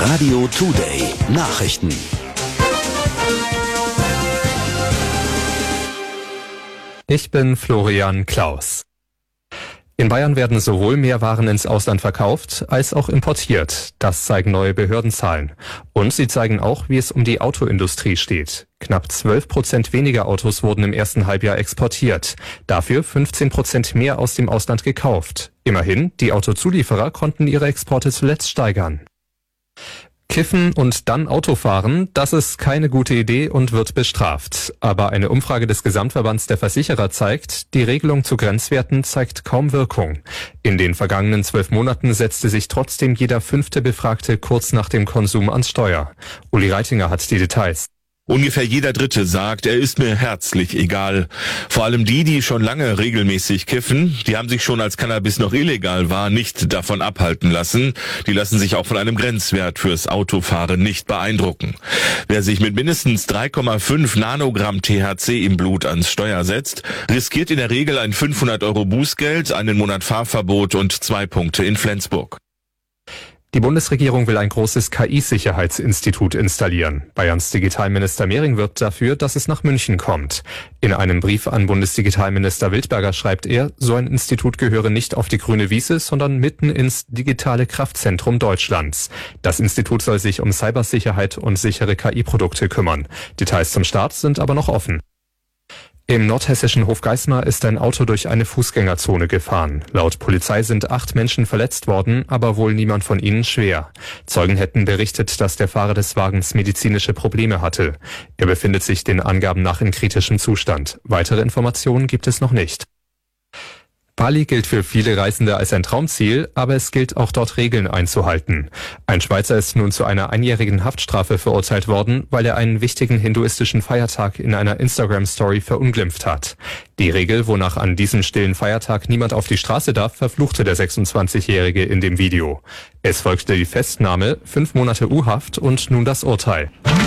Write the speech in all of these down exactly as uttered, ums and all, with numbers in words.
Radio Today Nachrichten. Ich bin Florian Klaus. In Bayern werden sowohl mehr Waren ins Ausland verkauft, als auch importiert. Das zeigen neue Behördenzahlen. Und sie zeigen auch, wie es um die Autoindustrie steht. Knapp zwölf Prozent weniger Autos wurden im ersten Halbjahr exportiert. Dafür fünfzehn Prozent mehr aus dem Ausland gekauft. Immerhin, die Autozulieferer konnten ihre Exporte zuletzt steigern. Kiffen und dann Autofahren, das ist keine gute Idee und wird bestraft. Aber eine Umfrage des Gesamtverbands der Versicherer zeigt, die Regelung zu Grenzwerten zeigt kaum Wirkung. In den vergangenen zwölf Monaten setzte sich trotzdem jeder fünfte Befragte kurz nach dem Konsum ans Steuer. Uli Reitinger hat die Details. Ungefähr jeder Dritte sagt, er ist mir herzlich egal. Vor allem die, die schon lange regelmäßig kiffen, die haben sich schon, als Cannabis noch illegal war, nicht davon abhalten lassen. Die lassen sich auch von einem Grenzwert fürs Autofahren nicht beeindrucken. Wer sich mit mindestens drei Komma fünf Nanogramm T H C im Blut ans Steuer setzt, riskiert in der Regel ein fünfhundert Euro Bußgeld, einen Monat Fahrverbot und zwei Punkte in Flensburg. Die Bundesregierung will ein großes K I-Sicherheitsinstitut installieren. Bayerns Digitalminister Mehring wirbt dafür, dass es nach München kommt. In einem Brief an Bundesdigitalminister Wildberger schreibt er, so ein Institut gehöre nicht auf die grüne Wiese, sondern mitten ins digitale Kraftzentrum Deutschlands. Das Institut soll sich um Cybersicherheit und sichere K I-Produkte kümmern. Details zum Start sind aber noch offen. Im nordhessischen Hofgeismar ist ein Auto durch eine Fußgängerzone gefahren. Laut Polizei sind acht Menschen verletzt worden, aber wohl niemand von ihnen schwer. Zeugen hätten berichtet, dass der Fahrer des Wagens medizinische Probleme hatte. Er befindet sich den Angaben nach in kritischem Zustand. Weitere Informationen gibt es noch nicht. Bali gilt für viele Reisende als ein Traumziel, aber es gilt auch dort Regeln einzuhalten. Ein Schweizer ist nun zu einer einjährigen Haftstrafe verurteilt worden, weil er einen wichtigen hinduistischen Feiertag in einer Instagram-Story verunglimpft hat. Die Regel, wonach an diesem stillen Feiertag niemand auf die Straße darf, verfluchte der sechsundzwanzigjährige in dem Video. Es folgte die Festnahme, fünf Monate U-Haft und nun das Urteil.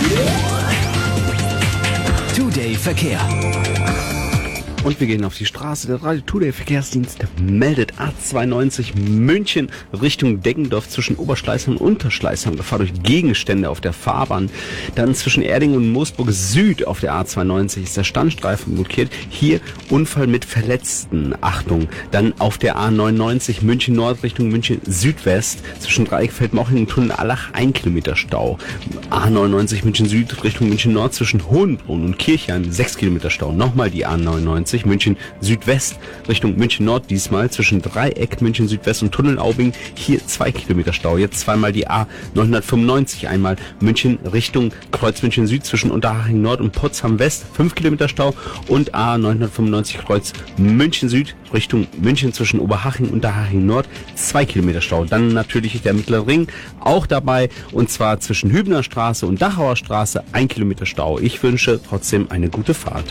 Today Verkehr. Und wir gehen auf die Straße. Der Radio Today Verkehrsdienst meldet A zweiundneunzig München Richtung Deggendorf zwischen Oberschleißheim und Unterschleißheim. Gefahr durch Gegenstände auf der Fahrbahn. Dann zwischen Erding und Moosburg Süd auf der A zweiundneunzig ist der Standstreifen blockiert. Hier Unfall mit Verletzten. Achtung. Dann auf der A neunundneunzig München Nord Richtung München Südwest zwischen Dreieckfeld-Moching und Tunnel-Allach ein Kilometer Stau. A neunundneunzig München Süd Richtung München Nord zwischen Hohenbrunn und Kirchheim sechs Kilometer Stau. Nochmal die A neunundneunzig München Südwest Richtung München Nord, diesmal zwischen Dreieck München Südwest und Tunnel-Aubing, hier zwei Kilometer Stau. Jetzt zweimal die A neunhundertfünfundneunzig, einmal München Richtung Kreuz München Süd zwischen Unterhaching Nord und Potsdam West, fünf Kilometer Stau, und A neunhundertfünfundneunzig Kreuz München Süd Richtung München zwischen Oberhaching und Unterhaching Nord, zwei Kilometer Stau. Dann natürlich der Mittlere Ring auch dabei, und zwar zwischen Hübner Straße und Dachauer Straße, ein Kilometer Stau. Ich wünsche trotzdem eine gute Fahrt.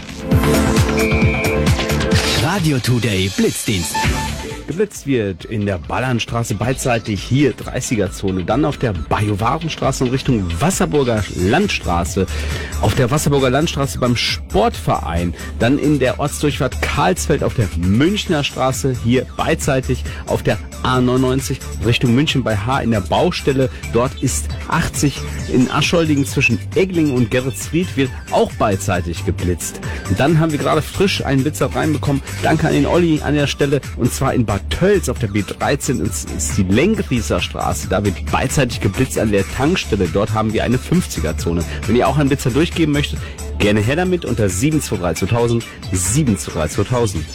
Radio Today Blitzdienst. Geblitzt wird in der Ballernstraße beidseitig, hier dreißiger-Zone. Dann auf der Bajuwarenstraße in Richtung Wasserburger Landstraße. Auf der Wasserburger Landstraße beim Sportverein. Dann in der Ortsdurchfahrt Karlsfeld auf der Münchner Straße, hier beidseitig. Auf der A neunundneunzig Richtung München bei H in der Baustelle. Dort ist achtzig in Ascholdigen zwischen Egling und Geretsried wird auch beidseitig geblitzt. Und dann haben wir gerade frisch einen Blitzer reinbekommen. Danke an den Olli an der Stelle. Und zwar in Bad Tölz auf der B dreizehn ist, ist die Lengrieser Straße. Da wird beidseitig geblitzt an der Tankstelle. Dort haben wir eine fünfziger-Zone. Wenn ihr auch einen Blitzer durchgeben möchtet, gerne her damit unter sieben zwei drei zweitausend, sieben zwei drei zweitausend.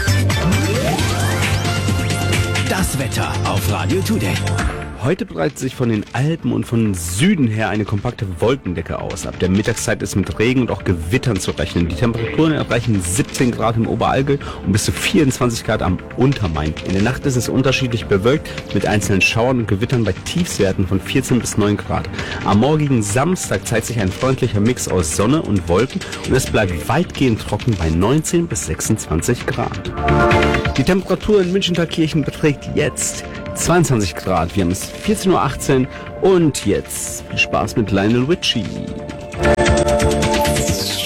Das Wetter auf Radio Today. Heute breitet sich von den Alpen und von Süden her eine kompakte Wolkendecke aus. Ab der Mittagszeit ist mit Regen und auch Gewittern zu rechnen. Die Temperaturen erreichen siebzehn Grad im Oberallgäu und bis zu vierundzwanzig Grad am Untermain. In der Nacht ist es unterschiedlich bewölkt mit einzelnen Schauern und Gewittern bei Tiefstwerten von vierzehn bis neun Grad. Am morgigen Samstag zeigt sich ein freundlicher Mix aus Sonne und Wolken und es bleibt weitgehend trocken bei neunzehn bis sechsundzwanzig Grad. Die Temperatur in München-Thalkirchen beträgt jetzt zweiundzwanzig Grad. Wir haben es vierzehn Uhr achtzehn und jetzt viel Spaß mit Lionel Richie.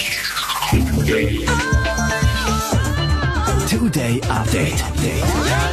Today Update.